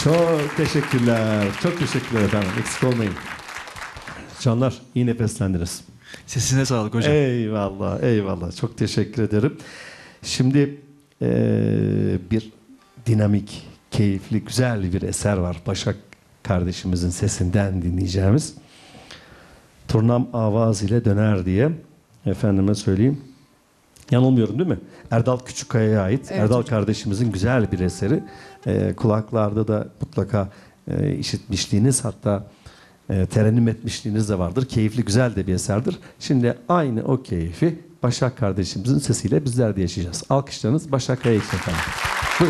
Çok teşekkürler. Çok teşekkürler efendim. Eksik olmayın. Canlar, iyi nefeslendiniz. Sesine sağlık hocam. Eyvallah, eyvallah. Çok teşekkür ederim. Şimdi bir dinamik, keyifli, güzel bir eser var. Başak kardeşimizin sesinden dinleyeceğimiz. Turnam avaz ile döner diye. Efendime söyleyeyim. Yanılmıyorum değil mi? Erdal Küçükkaya'ya ait. Evet, Erdal hocam. kardeşimizin güzel bir eseri. Kulaklarda da mutlaka işitmişliğiniz, hatta terennüm etmişliğiniz de vardır. Keyifli, güzel de bir eserdir. Şimdi aynı o keyfi Başak kardeşimizin sesiyle bizler de yaşayacağız. Alkışlarınız Başak Kaya için efendim.